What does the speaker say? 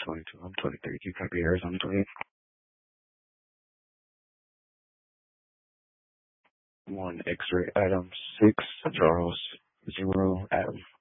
22. I'm 23. You copy Arizona 28. 1 X-ray Adam 6 Charles 0 Adam.